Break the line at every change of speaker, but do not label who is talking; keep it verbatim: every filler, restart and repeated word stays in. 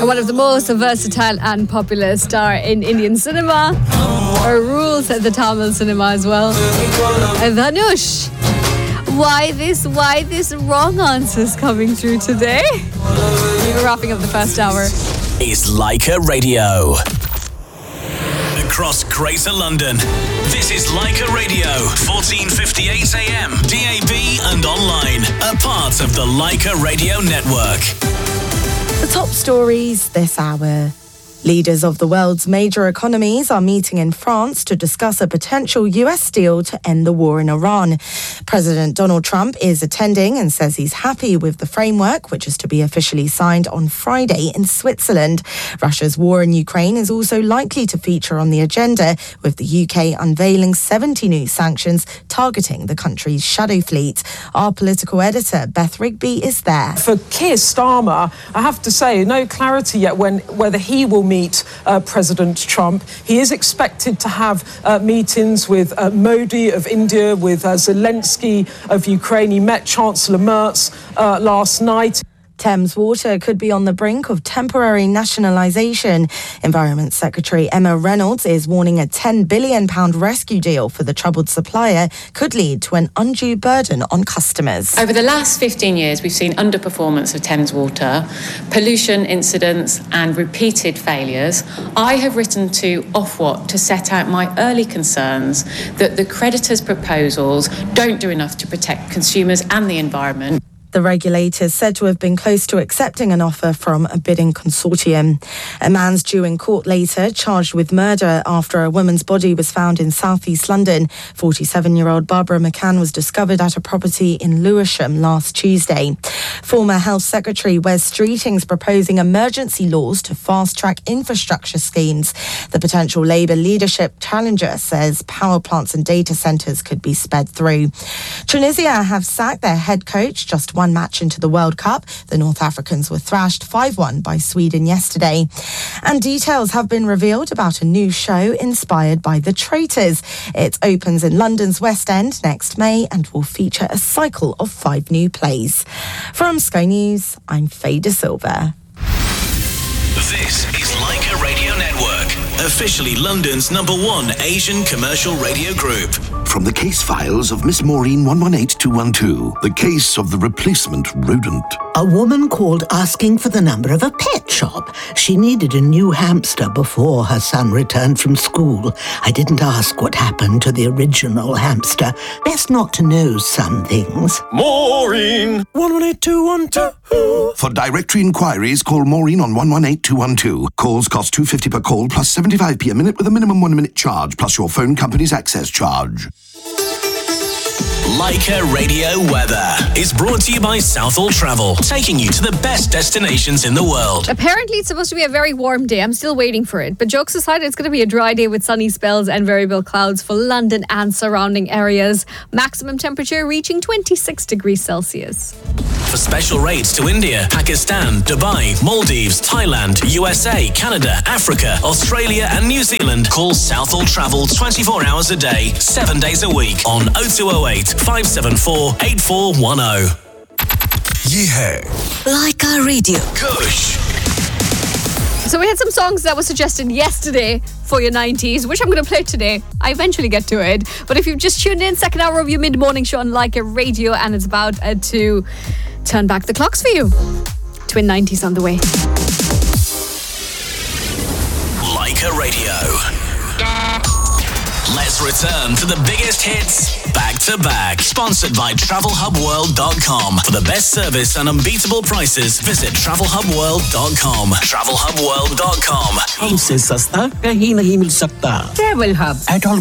one of the most versatile and popular star in Indian cinema, or rules at the Tamil cinema as well. Dhanush. Why this, why this wrong answers coming through today? We're wrapping up the first hour.
It's Leica Radio. Across Greater London, this is Leica Radio, fourteen fifty-eight A M, D A B and online, a part of the Leica Radio Network.
The top stories this hour. Leaders of the world's major economies are meeting in France to discuss a potential U S deal to end the war in Iran. President Donald Trump is attending and says he's happy with the framework, which is to be officially signed on Friday in Switzerland. Russia's war in Ukraine is also likely to feature on the agenda, with the U K unveiling seventy new sanctions targeting the country's shadow fleet. Our political editor, Beth Rigby, is there.
For Keir Starmer, I have to say, no clarity yet when whether he will meet uh, President Trump. He is expected to have uh, meetings with uh, Modi of India, with uh, Zelensky of Ukraine. He met Chancellor Merz uh, last night.
Thames Water could be on the brink of temporary nationalisation. Environment Secretary Emma Reynolds is warning a ten billion pounds rescue deal for the troubled supplier could lead to an undue burden on customers.
Over the last fifteen years, we've seen underperformance of Thames Water, pollution incidents and repeated failures. I have written to Ofwat to set out my early concerns that the creditors' proposals don't do enough to protect consumers and the environment.
The regulator is said to have been close to accepting an offer from a bidding consortium. A man's due in court later, charged with murder after a woman's body was found in southeast London. forty-seven-year-old Barbara McCann was discovered at a property in Lewisham last Tuesday. Former Health Secretary Wes Streeting is proposing emergency laws to fast-track infrastructure schemes. The potential Labour leadership challenger says power plants and data centres could be sped through. Tunisia have sacked their head coach just one match into the World Cup. The North Africans were thrashed five one by Sweden yesterday. And details have been revealed about a new show inspired by The Traitors. It opens in London's West End next May and will feature a cycle of five new plays. From Sky News, I'm Faye De Silva.
This is Leica Radio Network, officially London's number one Asian commercial radio group.
From the case files of Miss Maureen one one eight two one two, the case of the replacement rodent.
A woman called asking for the number of a pet shop. She needed a new hamster before her son returned from school. I didn't ask what happened to the original hamster. Best not to know some things.
Maureen one one eight two one two. For directory inquiries, call Maureen on one one eight two one two. Calls cost two pounds fifty per call plus seventy-five p a minute with a minimum one minute charge plus your phone company's access charge.
Leica Radio Weather is brought to you by Southall Travel, taking you to the best destinations in the world.
Apparently, it's supposed to be a very warm day. I'm still waiting for it. But jokes aside, it's going to be a dry day with sunny spells and variable clouds for London and surrounding areas. Maximum temperature reaching twenty-six degrees Celsius.
For special rates to India, Pakistan, Dubai, Maldives, Thailand, U S A, Canada, Africa, Australia and New Zealand, call Southall Travel twenty-four hours a day, seven days a week on oh two oh eight, five seven four, eight four one oh.
Yeah.
Leica Radio. Kush.
So we had some songs that were suggested yesterday for your nineties, which I'm going to play today. I eventually get to it. But if you've just tuned in, second hour of your mid-morning show on Leica Radio, and it's about uh, to turn back the clocks for you. Twin nineties on the way.
Leica Radio. Let's return to the biggest hits back to back. Sponsored by travel hub world dot com. For the best service and unbeatable prices, visit travel hub world dot com. travel hub world dot com.
हमसे सस्ता कहीं नहीं मिल सकता.
Travel Hub.
At all